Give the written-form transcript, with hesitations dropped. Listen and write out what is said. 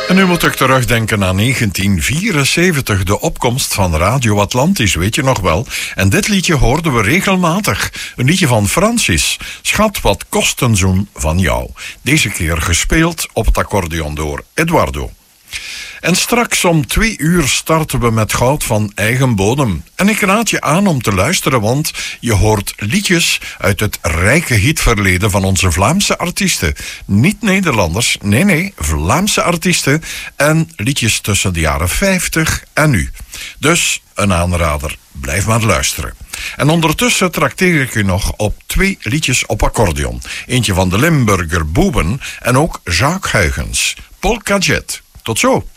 En nu moet ik terugdenken aan 1974, de opkomst van Radio Atlantis, weet je nog wel. En dit liedje hoorden we regelmatig. Een liedje van Francis. Schat, wat kost een zoen van jou? Deze keer gespeeld op het accordeon door Eduardo. En straks om 2 uur starten we met goud van eigen bodem. En ik raad je aan om te luisteren, want je hoort liedjes uit het rijke hitverleden van onze Vlaamse artiesten. Niet Nederlanders, nee, Vlaamse artiesten. En liedjes tussen de jaren 50 en nu. Dus een aanrader, blijf maar luisteren. En ondertussen trakteer ik u nog op 2 liedjes op accordeon. Eentje van de Limburger Boeben en ook Jacques Huygens. Polka Jet. Tot zo!